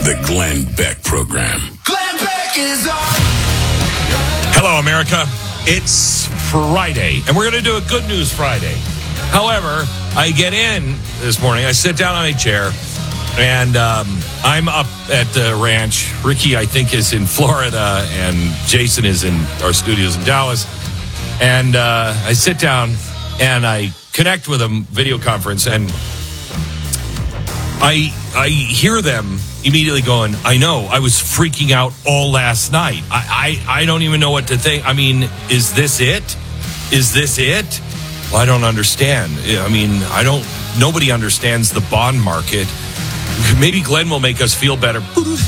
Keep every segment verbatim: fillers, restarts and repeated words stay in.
The Glenn Beck Program. Glenn Beck is on. Hello, America. It's Friday, and we're going to do a Good News Friday. However, I get in this morning, I sit down on a chair, and um, I'm up at the ranch. Ricky, I think, is in Florida, and Jason is in our studios in Dallas. And uh, I sit down, and I connect with them, video conference, and I I hear them immediately going, I know, I was freaking out all last night. I, I, I don't even know what to think. I mean, is this it? Is this it? Well, I don't understand. I mean, I don't, nobody understands the bond market. Maybe Glenn will make us feel better.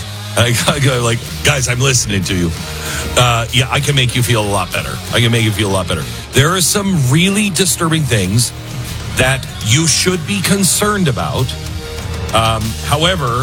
I go like, guys, I'm listening to you. Uh, yeah, I can make you feel a lot better. I can make you feel a lot better. There are some really disturbing things that you should be concerned about. Um, however,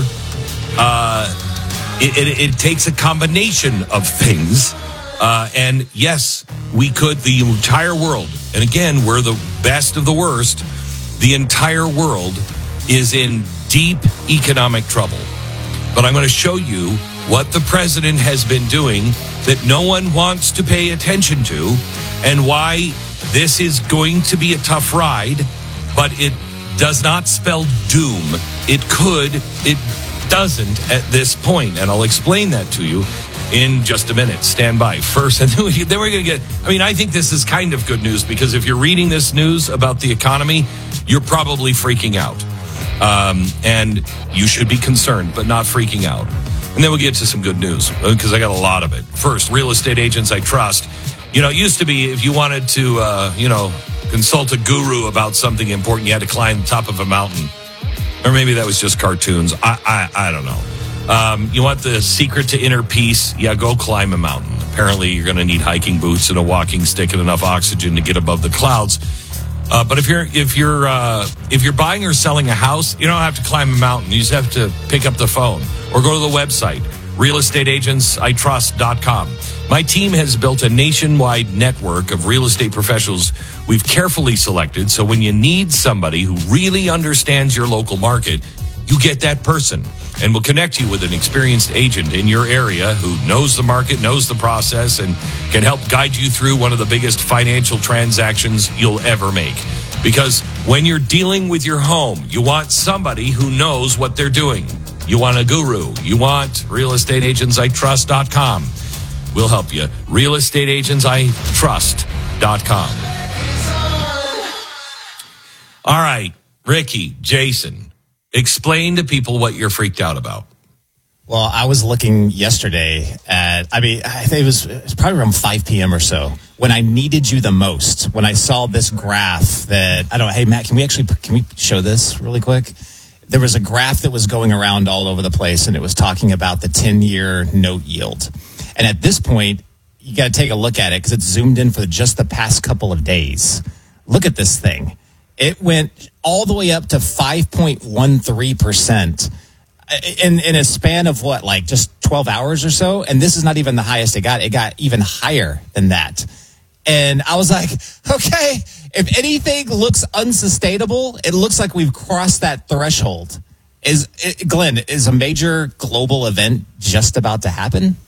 uh, it, it, it takes a combination of things. Uh, and yes, we could, the entire world, and again, we're the best of the worst, the entire world is in deep economic trouble. But I'm going to show you what the president has been doing that no one wants to pay attention to, and why this is going to be a tough ride, but it does not spell doom. It could, it doesn't at this point, and I'll explain that to you in just a minute. Stand by first, and then, we, then we're going to get, I mean, I think this is kind of good news, because if you're reading this news about the economy, you're probably freaking out. Um, and you should be concerned, but not freaking out. And then we'll get to some good news, because I got a lot of it. First, real estate agents I trust. You know, it used to be if you wanted to, uh, you know, consult a guru about something important, you had to climb the top of a mountain. Or maybe that was just cartoons. I I, I don't know. Um, you want the secret to inner peace? Yeah, go climb a mountain. Apparently, you're going to need hiking boots and a walking stick and enough oxygen to get above the clouds. Uh, but if you're if you're uh, if you're buying or selling a house, you don't have to climb a mountain. You just have to pick up the phone or go to the website, real estate agents I trust dot com. My team has built a nationwide network of real estate professionals we've carefully selected, so when you need somebody who really understands your local market, you get that person. And we'll connect you with an experienced agent in your area who knows the market, knows the process, and can help guide you through one of the biggest financial transactions you'll ever make. Because when you're dealing with your home, you want somebody who knows what they're doing. You want a guru. You want real estate agents I trust dot com. We'll help you. real estate agents I trust dot com. All right, Ricky, Jason, explain to people what you're freaked out about. Well, I was looking yesterday at, I mean, I think it was, it was probably around five p.m. or so when I needed you the most, when I saw this graph that, I don't know, hey, Matt, can we actually, can we show this really quick? There was a graph that was going around all over the place, and it was talking about the ten-year note yield. And at this point, you got to take a look at it because it's zoomed in for just the past couple of days. Look at this thing. It went all the way up to five point one three percent in, in a span of what, like just twelve hours or so? And this is not even the highest it got. It got even higher than that. And I was like, okay, if anything looks unsustainable, it looks like we've crossed that threshold. Is it, Glenn, is a major global event just about to happen?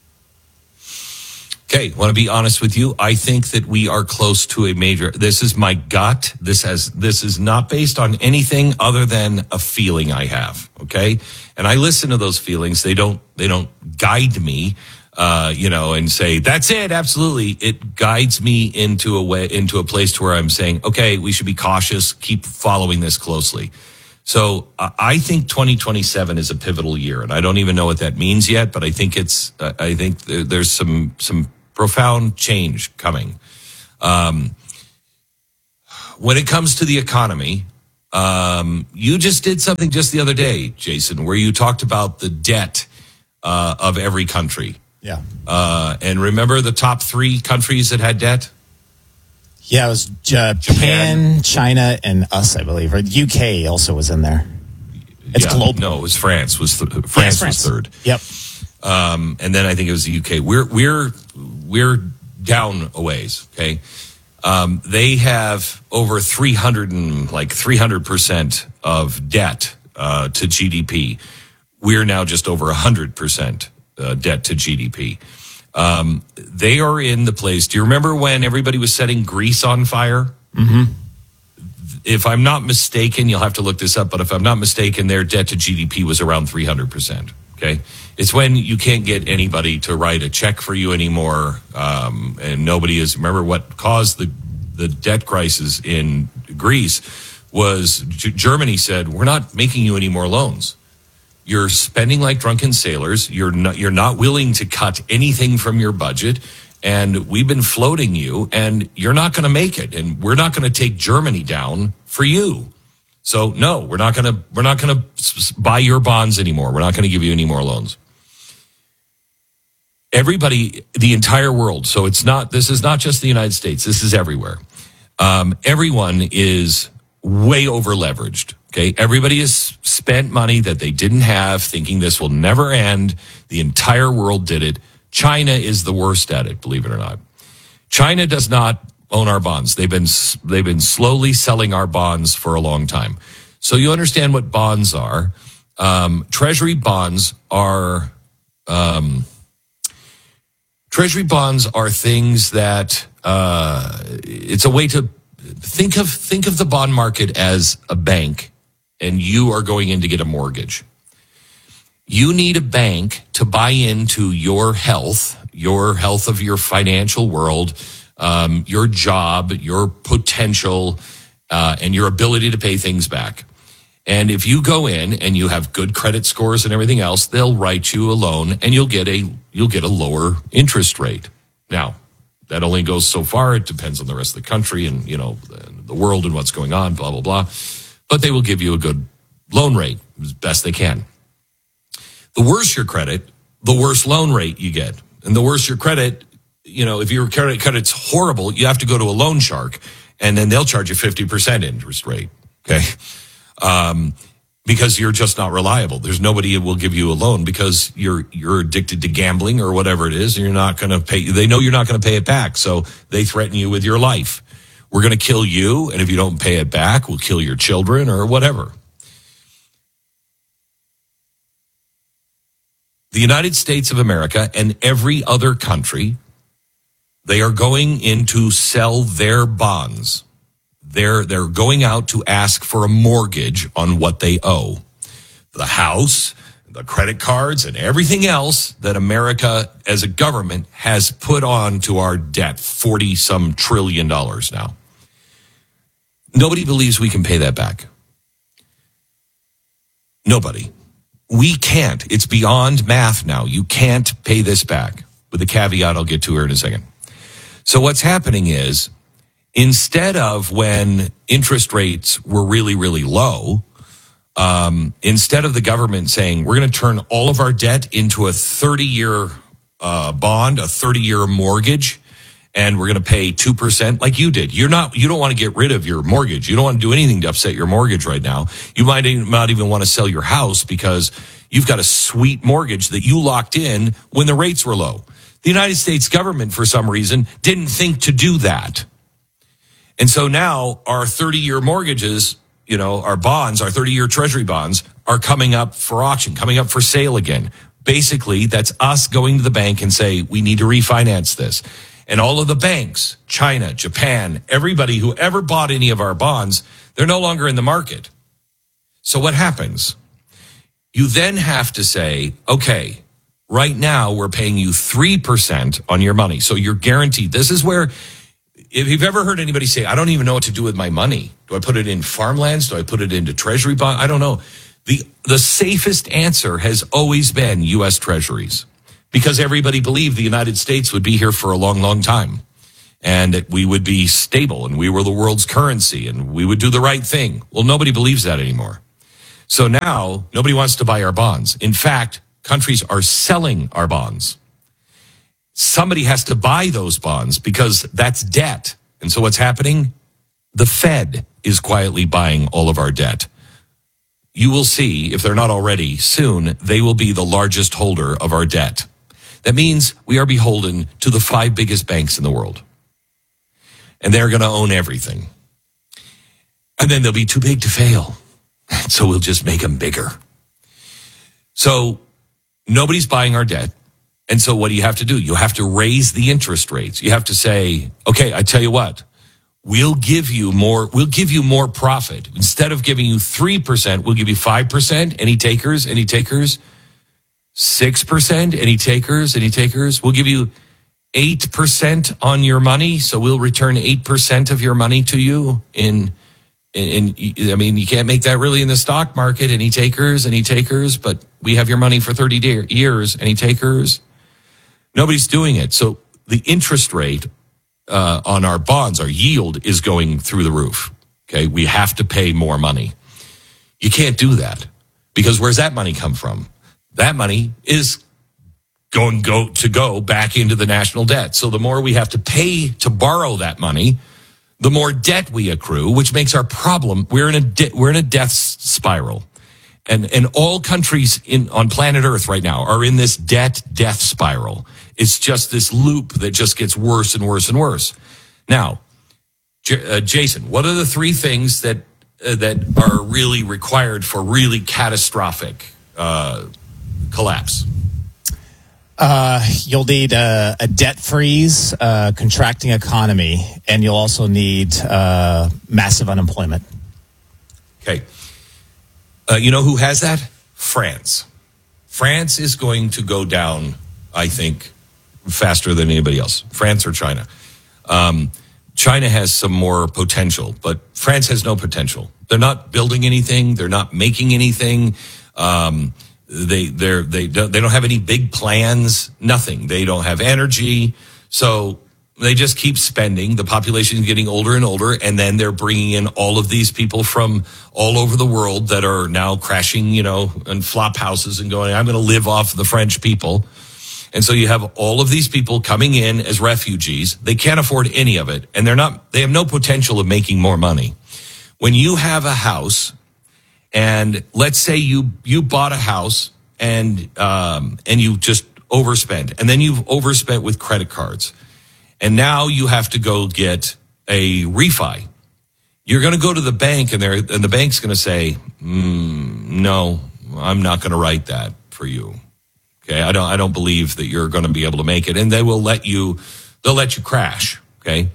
Okay, want to be honest with you? I think that we are close to a major. This is my gut. This has. This is not based on anything other than a feeling I have. Okay, and I listen to those feelings. They don't. They don't guide me. Uh, you know, and say that's it. Absolutely, it guides me into a way, into a place to where I'm saying, okay, we should be cautious. Keep following this closely. So uh, I think twenty twenty-seven is a pivotal year, and I don't even know what that means yet. But I think it's. Uh, I think th- there's some some. profound change coming. Um, when it comes to the economy, um, you just did something just the other day, Jason, where you talked about the debt uh, of every country. Yeah. Uh, and remember the top three countries that had debt? Yeah, it was Japan, Japan. China, and us, I believe. Or U K also was in there. It's yeah, global. No, it was France. Was th- France, yeah, France was third. Yep. Um, and then I think it was the U K. We're we're we're down a ways. Okay, um, they have over three hundred and like three hundred percent of debt uh, to G D P. we're now just over one hundred percent uh, debt to G D P. Um, they are in the place. Do you remember when everybody was setting Greece on fire? Mm-hmm. If I'm not mistaken, you'll have to look this up, but if I'm not mistaken, their debt to G D P was around three hundred percent. Okay. It's when you can't get anybody to write a check for you anymore. Um, and nobody is, remember what caused the, the debt crisis in Greece was G- Germany said, we're not making you any more loans. You're spending like drunken sailors. You're not, you're not willing to cut anything from your budget. And we've been floating you and you're not going to make it. And we're not going to take Germany down for you. So no, we're not going to, we're not going to buy your bonds anymore. We're not going to give you any more loans. Everybody, the entire world. So it's not, this is not just the United States. This is everywhere. Um, everyone is way over leveraged. Okay. Everybody has spent money that they didn't have, thinking this will never end. The entire world did it. China is the worst at it, believe it or not. China does not own our bonds. They've been, they've been slowly selling our bonds for a long time. So you understand what bonds are. Um, treasury bonds are, um, treasury bonds are things that, uh, it's a way to think of, think of the bond market as a bank, and you are going in to get a mortgage. You need a bank to buy into your health, your health of your financial world, um, your job, your potential, uh, and your ability to pay things back. And if you go in and you have good credit scores and everything else, they'll write you a loan and you'll get a, you'll get a lower interest rate. Now, that only goes so far. It depends on the rest of the country and, you know, the world and what's going on, blah, blah, blah. But they will give you a good loan rate as best they can. The worse your credit, the worse loan rate you get. And the worse your credit, you know, if your credit credit's horrible, you have to go to a loan shark, and then they'll charge you fifty percent interest rate. Okay. Um, because you're just not reliable. There's nobody who will give you a loan because you're, you're addicted to gambling or whatever it is. And you're not going to pay. They know you're not going to pay it back. So they threaten you with your life. We're going to kill you. And if you don't pay it back, we'll kill your children or whatever. The United States of America and every other country, they are going in to sell their bonds. They're, they're going out to ask for a mortgage on what they owe. The house, the credit cards, and everything else that America as a government has put on to our debt, forty some trillion dollars now. Nobody believes we can pay that back. Nobody. We can't. It's beyond math now. You can't pay this back, with a caveat I'll get to here in a second. So what's happening is, instead of when interest rates were really, really low, um, instead of the government saying, we're going to turn all of our debt into a thirty-year uh, bond, a thirty-year mortgage, and we're going to pay two percent like you did. You're not, you don't want to get rid of your mortgage. You don't want to do anything to upset your mortgage right now. You might not even want to sell your house because you've got a sweet mortgage that you locked in when the rates were low. The United States government, for some reason, didn't think to do that. And so now our thirty-year mortgages, you know, our bonds, our thirty-year treasury bonds are coming up for auction, coming up for sale again. Basically, that's us going to the bank and say, we need to refinance this. And all of the banks, China, Japan, everybody who ever bought any of our bonds, they're no longer in the market. So what happens? You then have to say, okay, right now we're paying you three percent on your money. So you're guaranteed. This is where, if you've ever heard anybody say, I don't even know what to do with my money. Do I put it in farmlands? Do I put it into treasury bond? I don't know. The, the safest answer has always been U S Treasuries, because everybody believed the United States would be here for a long, long time, and that we would be stable and we were the world's currency and we would do the right thing. Well, nobody believes that anymore. So now nobody wants to buy our bonds. In fact, countries are selling our bonds. Somebody has to buy those bonds because that's debt. And so what's happening? The Fed is quietly buying all of our debt. You will see, if they're not already, soon they will be the largest holder of our debt. That means we are beholden to the five biggest banks in the world. And they're going to own everything. And then they'll be too big to fail. So we'll just make them bigger. So nobody's buying our debt. And so what do you have to do? You have to raise the interest rates. You have to say, okay, I tell you what, we'll give you more, we'll give you more profit. Instead of giving you three percent, we'll give you five percent. Any takers? Any takers? six percent? Any takers? Any takers? We'll give you eight percent on your money. So we'll return eight percent of your money to you in, in, in, I mean, you can't make that really in the stock market. Any takers? Any takers? But we have your money for thirty years. Any takers? Nobody's doing it. So the interest rate uh, on our bonds, our yield is going through the roof. Okay. We have to pay more money. You can't do that because where's that money come from? That money is going go to go back into the national debt. So the more we have to pay to borrow that money, the more debt we accrue, which makes our problem. We're in a de- we're in a death spiral. And and all countries in on planet Earth right now are in this debt death spiral. It's just this loop that just gets worse and worse and worse. Now, J- uh, Jason, what are the three things that uh, that are really required for really catastrophic uh, collapse? Uh, you'll need a, a debt freeze, a contracting economy, and you'll also need uh, massive unemployment. Okay. Uh, you know who has that? France. France is going to go down, I think, faster than anybody else. France or China. Um, China has some more potential, but France has no potential. They're not building anything. They're not making anything. Um, they they're, they don't they don't have any big plans. Nothing. They don't have energy. So they just keep spending. The population is getting older and older, and then they're bringing in all of these people from all over the world that are now crashing, you know, in flop houses and going, I'm going to live off the French people. And so you have all of these people coming in as refugees. They can't afford any of it, and they're not. They have no potential of making more money. When you have a house, and let's say you you bought a house and um, and you just overspent, and then you've overspent with credit cards. And now you have to go get a refi. You're going to go to the bank, and, and the bank's going to say, mm, "No, I'm not going to write that for you." Okay, I don't. I don't believe that you're going to be able to make it, and they will let you. They'll let you crash. Okay.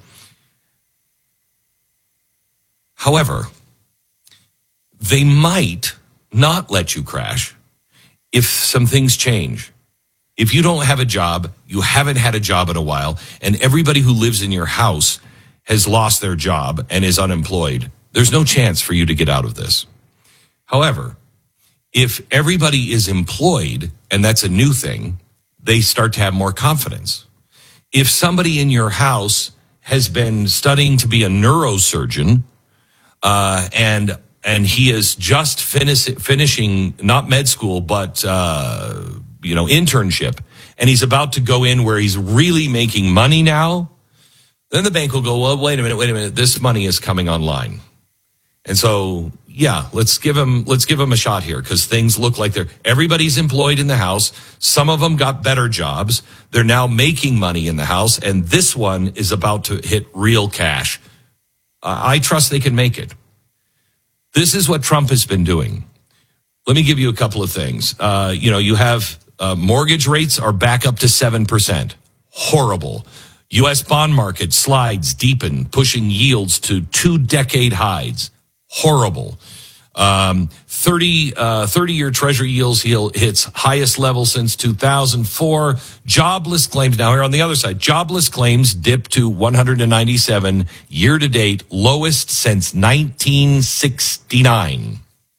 However, they might not let you crash if some things change. If you don't have a job, you haven't had a job in a while, and everybody who lives in your house has lost their job and is unemployed, there's no chance for you to get out of this. However, if everybody is employed, and that's a new thing, they start to have more confidence. If somebody in your house has been studying to be a neurosurgeon, uh, and and he is just finish, finishing, not med school, but uh you know, internship, and he's about to go in where he's really making money now, then the bank will go, well, wait a minute, wait a minute, this money is coming online. And so, yeah, let's give him, let's give him a shot here because things look like they're, everybody's employed in the house. Some of them got better jobs. They're now making money in the house, and this one is about to hit real cash. Uh, I trust they can make it. This is what Trump has been doing. Let me give you a couple of things. Uh, you know, you have uh, mortgage rates are back up to seven percent. Horrible. U S bond market slides deepen, pushing yields to two-decade highs. Horrible. Um, thirty, uh, thirty-year Treasury yields hits highest level since two thousand four. Jobless claims, now here on the other side, jobless claims dipped to one hundred ninety-seven year-to-date, lowest since nineteen sixty-nine.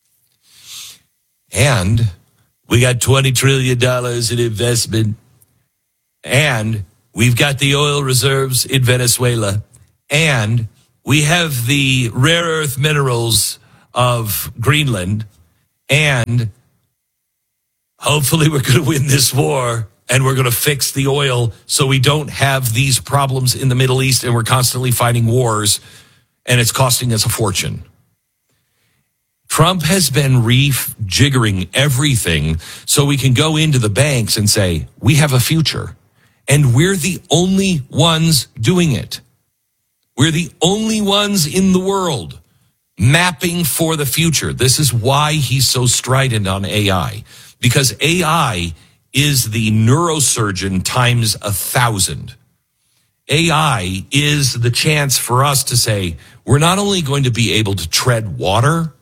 And we got twenty trillion dollars in investment. And we've got the oil reserves in Venezuela. And we have the rare earth minerals of Greenland. And hopefully we're going to win this war. And we're going to fix the oil so we don't have these problems in the Middle East. And we're constantly fighting wars. And it's costing us a fortune. Trump has been rejiggering everything so we can go into the banks and say, we have a future. And we're the only ones doing it. We're the only ones in the world mapping for the future. This is why he's so strident on A I. because A I is the neurosurgeon times a thousand. A I is the chance for us to say, we're not only going to be able to tread water,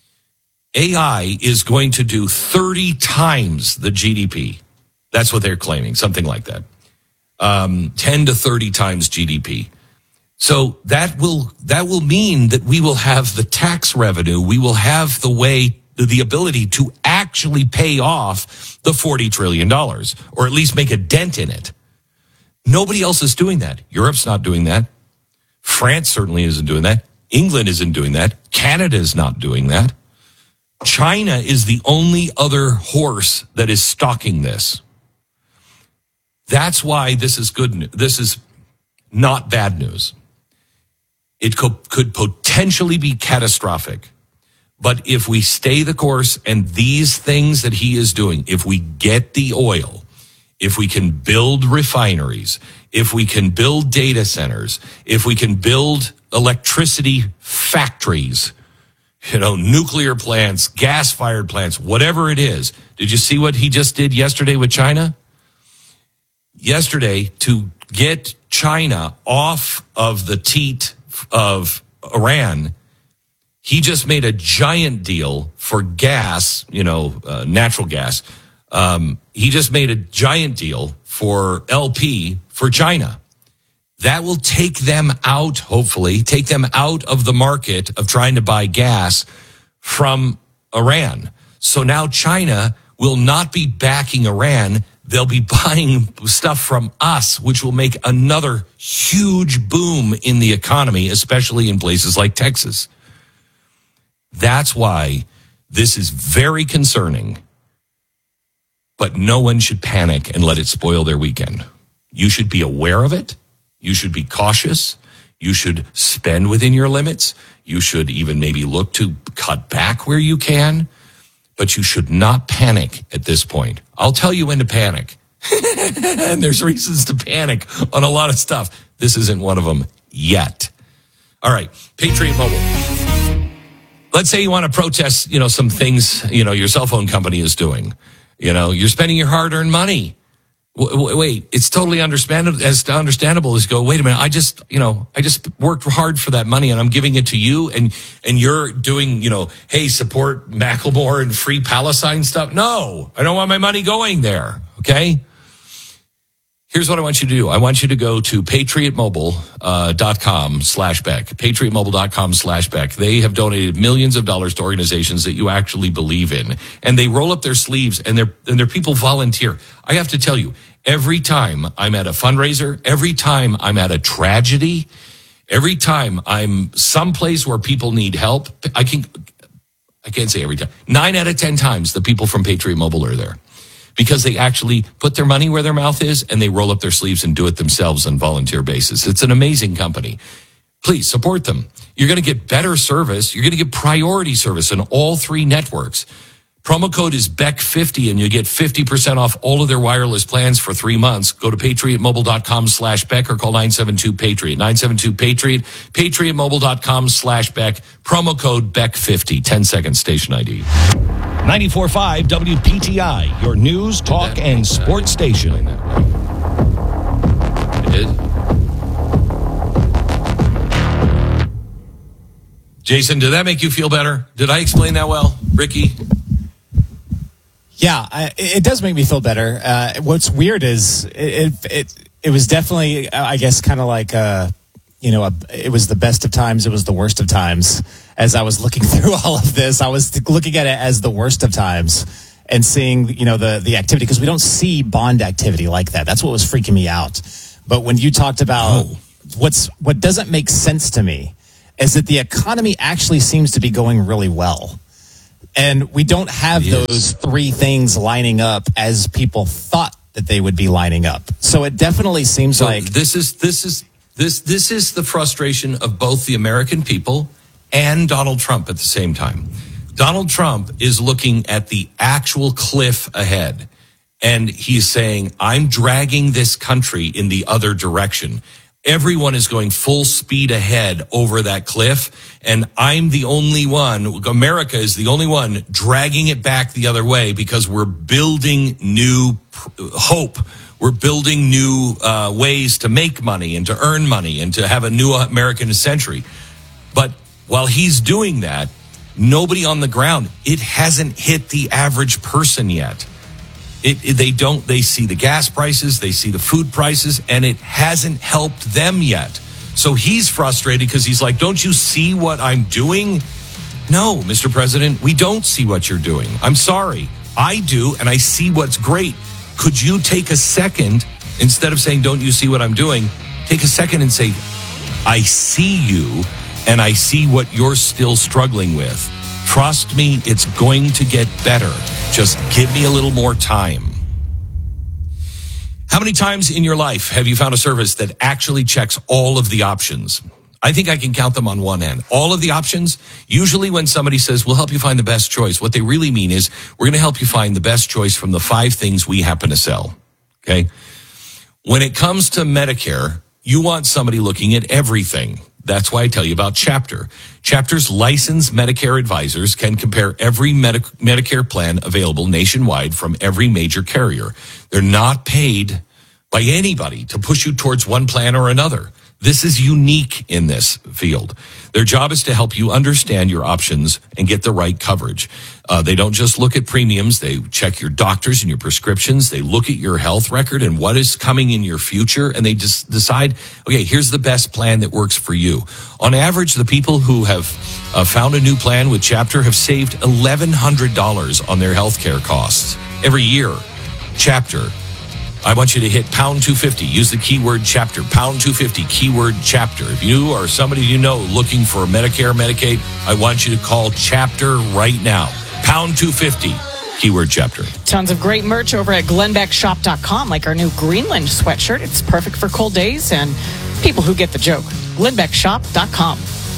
A I is going to do thirty times the G D P. That's what they're claiming, something like that. Um, ten to thirty times G D P. So that will that will mean that we will have the tax revenue, we will have the way, the ability to actually pay off the forty trillion dollars, or at least make a dent in it. Nobody else is doing that. Europe's not doing that. France certainly isn't doing that. England isn't doing that. Canada is not doing that. China is the only other horse that is stalking this. That's why this is good news. This is not bad news. It could, could potentially be catastrophic. But if we stay the course and these things that he is doing, if we get the oil, if we can build refineries, if we can build data centers, if we can build electricity factories, you know, nuclear plants, gas-fired plants, whatever it is. Did you see what he just did yesterday with China? Yesterday, to get China off of the teat of Iran, he just made a giant deal for gas, you know, uh, natural gas. Um, he just made a giant deal for L P for China. That will take them out, hopefully, take them out of the market of trying to buy gas from Iran. So now China will not be backing Iran. They'll be buying stuff from us, which will make another huge boom in the economy, especially in places like Texas. That's why this is very concerning. But no one should panic and let it spoil their weekend. You should be aware of it. You should be cautious. You should spend within your limits. You should even maybe look to cut back where you can. But you should not panic at this point. I'll tell you when to panic. And there's reasons to panic on a lot of stuff. This isn't one of them yet. All right, Patriot Mobile. Let's say you want to protest, you know, some things, you know, your cell phone company is doing. You know, you're spending your hard-earned money. W- wait, it's totally understandable as understandable as go, wait a minute, I just, you know, I just worked hard for that money and I'm giving it to you and, and you're doing, you know, hey, support Macklemore and Free Palestine stuff. No, I don't want my money going there. Okay. Here's what I want you to do. I want you to go to patriot mobile dot com slash Beck. patriot mobile dot com slash Beck. They have donated millions of dollars to organizations that you actually believe in. And they roll up their sleeves and their and their people volunteer. I have to tell you, every time I'm at a fundraiser, every time I'm at a tragedy, every time I'm someplace where people need help, I can I can't say every time. Nine out of ten times the people from Patriot Mobile are there. Because they actually put their money where their mouth is and they roll up their sleeves and do it themselves on volunteer basis. It's an amazing company. Please support them. You're going to get better service. You're going to get priority service in all three networks. Promo code is Beck fifty and you get fifty percent off all of their wireless plans for three months. Go to patriot mobile dot com slash Beck or call nine seven two Patriot. nine seven two Patriot. patriot mobile dot com slash Beck. Promo code Beck fifty. ten seconds station I D. ninety-four point five W P T I, your news, talk, and sports station. I did. Jason, did that make you feel better? Did I explain that well? Ricky? Yeah, I, it does make me feel better. Uh, what's weird is it it, it, it was definitely, I guess, kind of like, uh, you know, a, it was the best of times. It was the worst of times. As I was looking through all of this, I was looking at it as the worst of times and seeing, you know, the, the activity, because we don't see bond activity like that. That's what was freaking me out. But when you talked about oh. what's what doesn't make sense to me is that the economy actually seems to be going really well. And we don't have yes. those three things lining up as people thought that they would be lining up. So it definitely seems so like this is this is this this is the frustration of both the American people and Donald Trump at the same time. Donald Trump is looking at the actual cliff ahead, and he's saying, I'm dragging this country in the other direction. Everyone is going full speed ahead over that cliff. And I'm the only one, America is the only one dragging it back the other way because we're building new hope. We're building new uh, ways to make money and to earn money and to have a new American century. But while he's doing that, nobody on the ground, it hasn't hit the average person yet. It, it, they don't, they see the gas prices, they see the food prices, and it hasn't helped them yet. So he's frustrated because he's like, don't you see what I'm doing? No, Mister President, we don't see what you're doing. I'm sorry. I do, and I see what's great. Could you take a second, instead of saying, don't you see what I'm doing, take a second and say, I see you, and I see what you're still struggling with. Trust me, it's going to get better. Just give me a little more time. How many times in your life have you found a service that actually checks all of the options? I think I can count them on one hand. All of the options, usually when somebody says, we'll help you find the best choice, what they really mean is, we're going to help you find the best choice from the five things we happen to sell. Okay? When it comes to Medicare, you want somebody looking at everything. That's why I tell you about Chapter. Chapter's licensed Medicare advisors can compare every Medi- Medicare plan available nationwide from every major carrier. They're not paid by anybody to push you towards one plan or another. This is unique in this field. Their job is to help you understand your options and get the right coverage. Uh, they don't just look at premiums. They check your doctors and your prescriptions. They look at your health record and what is coming in your future. And they just decide, okay, here's the best plan that works for you. On average, the people who have uh, found a new plan with Chapter have saved eleven hundred dollars on their healthcare costs every year. Chapter. I want you to hit pound two fifty. Use the keyword Chapter. Pound two fifty, keyword Chapter. If you or somebody you know looking for Medicare, Medicaid, I want you to call Chapter right now. Pound two fifty, keyword Chapter. Tons of great merch over at glenbeck shop dot com, like our new Greenland sweatshirt. It's perfect for cold days and people who get the joke. glenbeck shop dot com.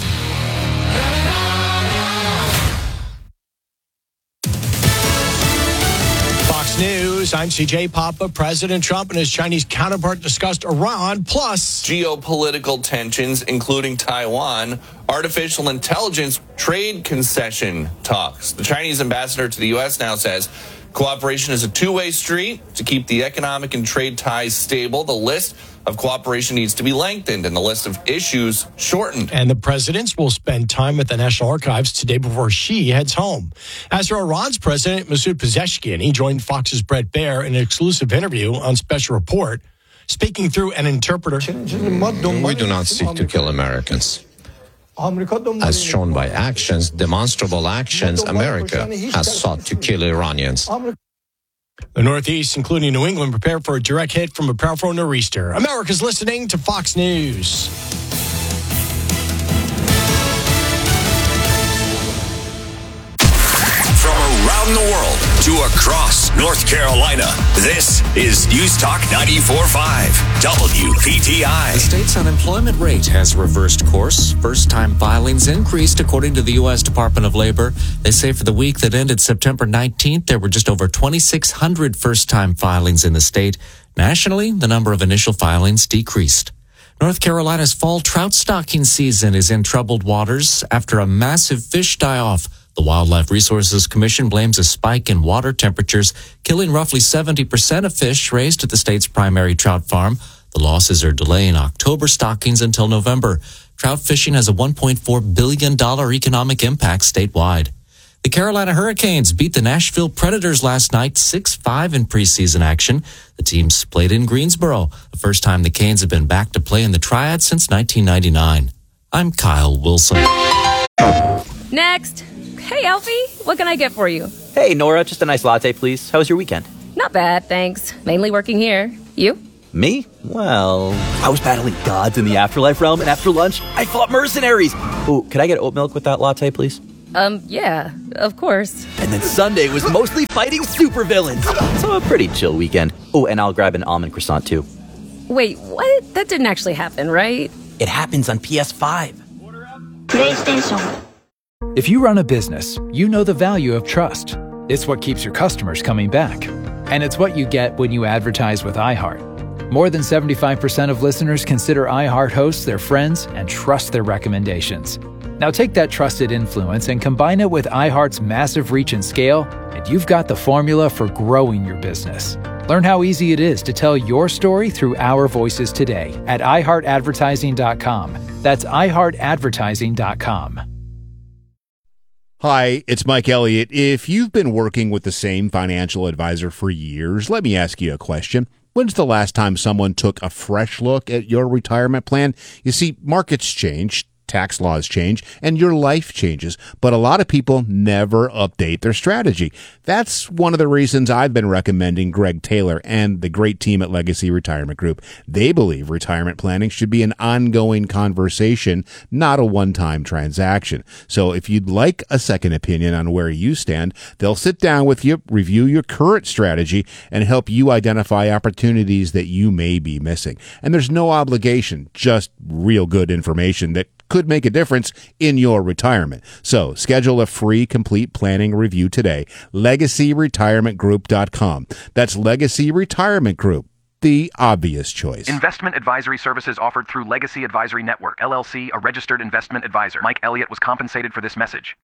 News. I'm C J Papa. President Trump and his Chinese counterpart discussed Iran plus geopolitical tensions, including Taiwan, artificial intelligence, trade concession talks. The Chinese ambassador to the U S now says cooperation is a two-way street to keep the economic and trade ties stable. The list of cooperation needs to be lengthened and the list of issues shortened. And the presidents will spend time at the National Archives today before she heads home. As for Iran's president, Masoud Pezeshkian, he joined Fox's Brett Baer in an exclusive interview on Special Report, speaking through an interpreter. We do not seek to kill Americans. As shown by actions, demonstrable actions, America has sought to kill Iranians. The Northeast, including New England, prepare for a direct hit from a powerful nor'easter. America's listening to Fox News. From around the world to across North Carolina, this is News Talk ninety-four point five W P T I. The state's unemployment rate has reversed course. First-time filings increased, according to the U S Department of Labor. They say for the week that ended September nineteenth, there were just over twenty-six hundred first-time filings in the state. Nationally, the number of initial filings decreased. North Carolina's fall trout stocking season is in troubled waters after a massive fish die-off. The Wildlife Resources Commission blames a spike in water temperatures, killing roughly seventy percent of fish raised at the state's primary trout farm. The losses are delaying October stockings until November. Trout fishing has a one point four billion dollars economic impact statewide. The Carolina Hurricanes beat the Nashville Predators last night six five in preseason action. The teams played in Greensboro, the first time the Canes have been back to play in the Triad since nineteen ninety-nine. I'm Kyle Wilson. Next. Hey, Alfie, what can I get for you? Hey, Nora, just a nice latte, please. How was your weekend? Not bad, thanks. Mainly working here. You? Me? Well, I was battling gods in the afterlife realm, and after lunch, I fought mercenaries. Oh, could I get oat milk with that latte, please? Um, yeah, of course. And then Sunday was mostly fighting supervillains. So a pretty chill weekend. Oh, and I'll grab an almond croissant, too. Wait, what? That didn't actually happen, right? It happens on P S five. PlayStation. If you run a business, you know the value of trust. It's what keeps your customers coming back. And it's what you get when you advertise with iHeart. More than seventy-five percent of listeners consider iHeart hosts their friends and trust their recommendations. Now take that trusted influence and combine it with iHeart's massive reach and scale, and you've got the formula for growing your business. Learn how easy it is to tell your story through our voices today at i heart advertising dot com. That's i heart advertising dot com. Hi, it's Mike Elliott. If you've been working with the same financial advisor for years, let me ask you a question. When's the last time someone took a fresh look at your retirement plan? You see, markets change, tax laws change, and your life changes, but a lot of people never update their strategy. That's one of the reasons I've been recommending Greg Taylor and the great team at Legacy Retirement Group. They believe retirement planning should be an ongoing conversation, not a one-time transaction. So if you'd like a second opinion on where you stand, they'll sit down with you, review your current strategy, and help you identify opportunities that you may be missing. And there's no obligation, just real good information that could make a difference in your retirement. So schedule a free complete planning review today. legacy retirement group dot com. That's Legacy Retirement Group, the obvious choice. Investment advisory services offered through Legacy Advisory Network, L L C, a registered investment advisor. Mike Elliott was compensated for this message.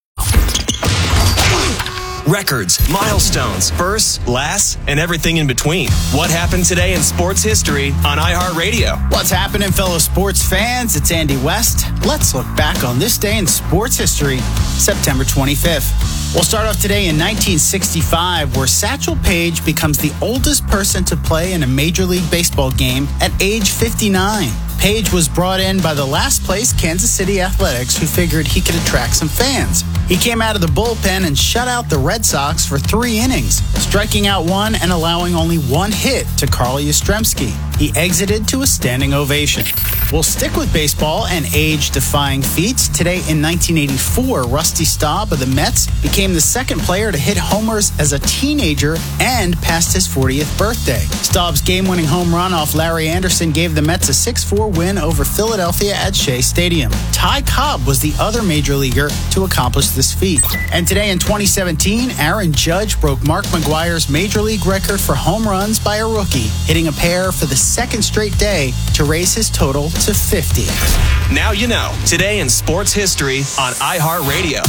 Records, milestones, firsts, lasts, and everything in between. What happened today in sports history on iHeartRadio? What's happening, fellow sports fans? It's Andy West. Let's look back on this day in sports history, September twenty-fifth. We'll start off today in nineteen sixty-five, where Satchel Paige becomes the oldest person to play in a Major League Baseball game at age fifty-nine. Paige was brought in by the last place Kansas City Athletics, who figured he could attract some fans. He came out of the bullpen and shut out the Red Sox for three innings, striking out one and allowing only one hit to Carl Yastrzemski. He exited to a standing ovation. We'll stick with baseball and age-defying feats. Today in nineteen eighty-four, Rusty Staub of the Mets became the second player to hit homers as a teenager and passed his fortieth birthday. Staub's game-winning home run off Larry Anderson gave the Mets a six four win over Philadelphia at Shea Stadium. Ty Cobb was the other major leaguer to accomplish this feat. And today in twenty seventeen, Aaron Judge broke Mark McGwire's major league record for home runs by a rookie, hitting a pair for the second straight day to raise his total to fifty. Now you know. Today in sports history on iHeartRadio.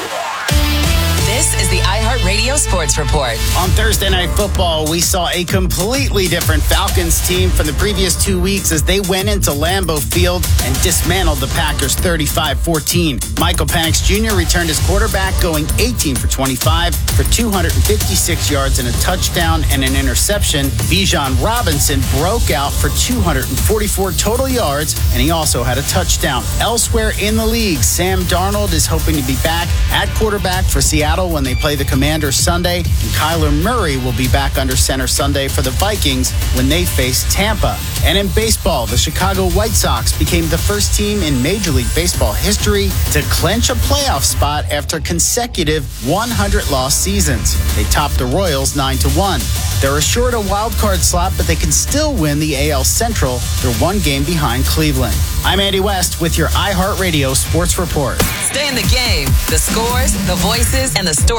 This is the iHeartRadio Sports Report. On Thursday Night Football, we saw a completely different Falcons team from the previous two weeks as they went into Lambeau Field and dismantled the Packers thirty-five fourteen. Michael Penix Junior returned as quarterback, going eighteen for twenty-five for two hundred fifty-six yards and a touchdown and an interception. Bijan Robinson broke out for two hundred forty-four total yards, and he also had a touchdown. Elsewhere in the league, Sam Darnold is hoping to be back at quarterback for Seattle when they play the Commanders Sunday, and Kyler Murray will be back under center Sunday for the Vikings when they face Tampa. And in baseball, the Chicago White Sox became the first team in Major League Baseball history to clinch a playoff spot after consecutive one hundred loss seasons. They topped the Royals nine to one. They're assured a wild card slot, but they can still win the A L Central. They're one game behind Cleveland. I'm Andy West with your iHeartRadio Sports Report. Stay in the game. The scores, the voices, and the stories.